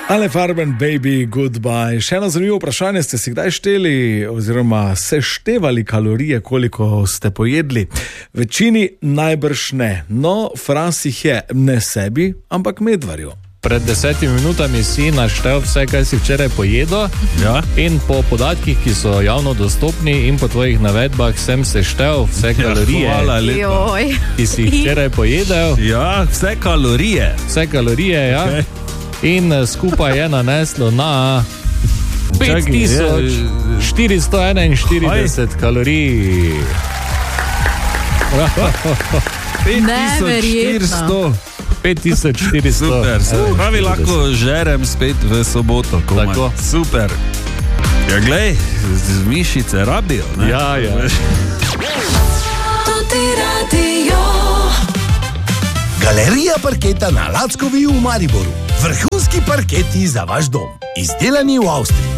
Ale Farben, baby, goodbye. Še eno zanimivo vprašanje, ste si kdaj šteli oziroma seštevali kalorije, koliko ste pojedli? Večini najbrž ne, no Fras jih je, ne sebi, ampak Medvarju. Pred 10 minutami si naštel vse, kaj si včeraj pojedel, ja. In po podatkih, ki so javno dostopni in po tvojih navedbah sem seštel vse kalorije, ki si jih včeraj pojedel. Ja, vse kalorije. Vse kalorije, ja. Okay. In skupaj je naneslo na 5441 kalorij. 5400. 5400. Super, pravi lahko žerem spet v soboto. Tako. Super. Ja, glej, mišice rabijo, ne? Ja. Galerija parketa na Lackovi v Mariboru. Vrhunski parketi za vaš dom. Izdelani v Avstriji.